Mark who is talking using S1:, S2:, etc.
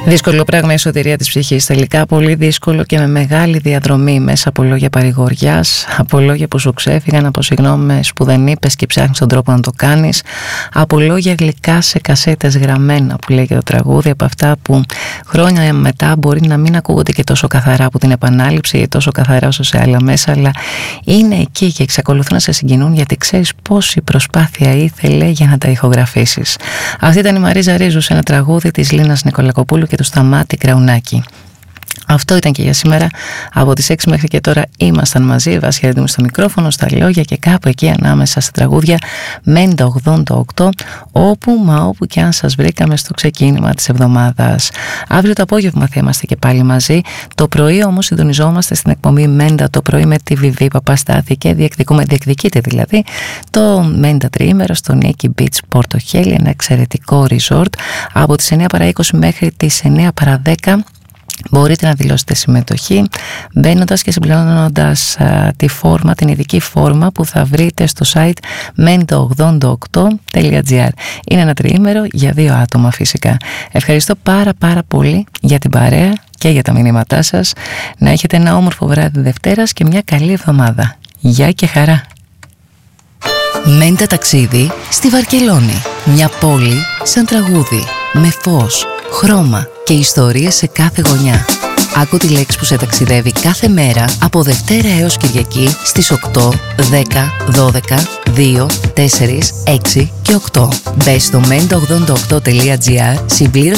S1: Δύσκολο πράγμα η σωτηρία της ψυχής, τελικά πολύ δύσκολο και με μεγάλη διαδρομή μέσα από λόγια παρηγοριάς, από λόγια που σου ξέφυγαν, από συγγνώμες που δεν είπες και ψάχνεις τον τρόπο να το κάνεις, από λόγια γλυκά σε κασέτες γραμμένα που λέει και το τραγούδι, από αυτά που χρόνια μετά μπορεί να μην ακούγονται και τόσο καθαρά από την επανάληψη ή τόσο καθαρά όσο σε άλλα μέσα, αλλά είναι εκεί και εξακολουθούν να σε συγκινούν γιατί ξέρεις πόση προσπάθεια ήθελε για να τα ηχογραφήσεις. Αυτή ήταν η Μαρίζα Ρίζου σε ένα τραγούδι της Λίνας Νικολακοπούλου και του Σταμάτη Κραουνάκη. Αυτό ήταν και για σήμερα. Από τις 6 μέχρι και τώρα ήμασταν μαζί, Βάσια Ρέντιμου στο μικρόφωνο, στα λόγια και κάπου εκεί ανάμεσα στα τραγούδια Μέντα 88, όπου και αν σας βρήκαμε στο ξεκίνημα της εβδομάδας. Αύριο το απόγευμα θα είμαστε και πάλι μαζί. Το πρωί όμως συντονιζόμαστε στην εκπομπή Μέντα το πρωί με τη Βιβί Παπαστάθη και διεκδικείτε δηλαδή το Μέντα τριήμερο στο Νίκη Beach Πορτοχέλη, ένα εξαιρετικό resort από τις 9 παρά 20 μέχρι τις 9 παρά 10. Μπορείτε να δηλώσετε συμμετοχή μπαίνοντας και συμπληρώνοντας την ειδική φόρμα που θα βρείτε στο site mento88.gr. Είναι ένα τριήμερο για 2 άτομα φυσικά. Ευχαριστώ πάρα πολύ για την παρέα και για τα μηνύματά σας. Να έχετε ένα όμορφο βράδυ Δευτέρας και μια καλή εβδομάδα. Γεια και χαρά.
S2: Μέντα ταξίδι στη Βαρκελόνη. Μια πόλη σαν τραγούδι, με φως, χρώμα και ιστορίες σε κάθε γωνιά. Άκου τη λέξη που σε ταξιδεύει κάθε μέρα από Δευτέρα έως Κυριακή στις 8, 10, 12, 2, 4, 6 και 8. Μπες στο mento88.gr, συμπλήρωσε